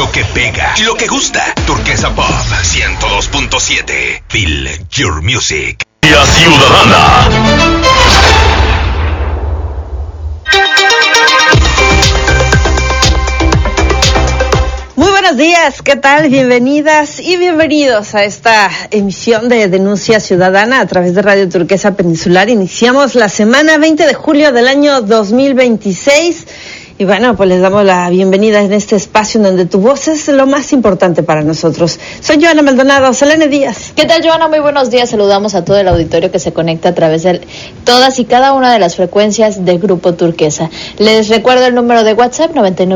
Lo que pega y lo que gusta. Turquesa Pop 102.7. Feel your music. La Ciudadana. Muy buenos días, ¿qué tal? Bienvenidas y bienvenidos a esta emisión de Denuncia Ciudadana a través de Radio Turquesa Peninsular. Iniciamos la semana 20 de julio del año 2026. Y bueno, pues les damos la bienvenida en este espacio en donde tu voz es lo más importante para nosotros. Soy Joana Maldonado, Selene Díaz. ¿Qué tal, Joana? Muy buenos días. Saludamos a todo el auditorio que se conecta a través de todas y cada una de las frecuencias del Grupo Turquesa. Les recuerdo el número de WhatsApp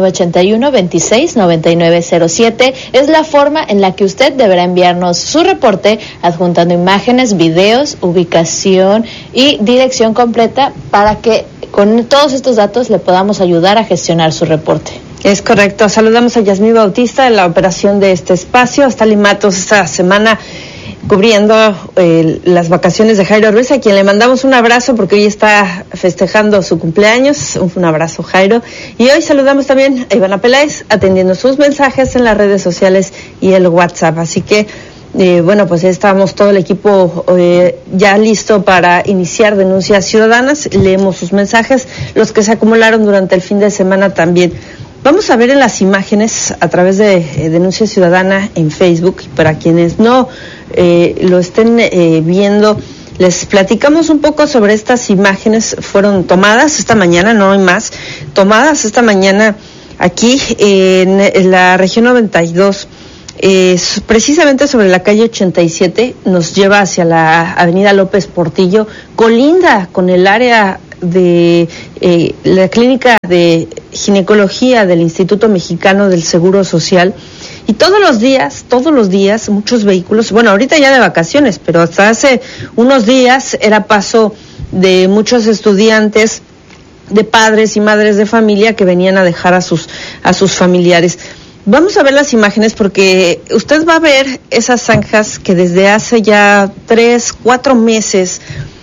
9981-269907. Es la forma en la que usted deberá enviarnos su reporte adjuntando imágenes, videos, ubicación y dirección completa para que con todos estos datos le podamos ayudar a gestionar su reporte. Es correcto. Saludamos a Yasmín Bautista en la operación de este espacio. Está Limatos esta semana cubriendo las vacaciones de Jairo Ruiz, a quien le mandamos un abrazo porque hoy está festejando su cumpleaños. Un abrazo, Jairo. Y hoy saludamos también a Ivana Peláez atendiendo sus mensajes en las redes sociales y el WhatsApp. Así que bueno, pues ya estamos todo el equipo ya listo para iniciar denuncias ciudadanas. Leemos sus mensajes, los que se acumularon durante el fin de semana también. Vamos a ver en las imágenes a través de Denuncia Ciudadana en Facebook. Para quienes no lo estén viendo, les platicamos un poco sobre estas imágenes. Fueron tomadas esta mañana, no hay más, tomadas esta mañana aquí en la región 92. Precisamente sobre la calle 87, nos lleva hacia la avenida López Portillo, colinda con el área de la clínica de ginecología del Instituto Mexicano del Seguro Social. Y todos los días, muchos vehículos, bueno, ahorita ya de vacaciones, pero hasta hace unos días era paso de muchos estudiantes, de padres y madres de familia que venían a dejar a sus familiares. Vamos a ver las imágenes porque usted va a ver esas zanjas que desde hace ya 3-4 meses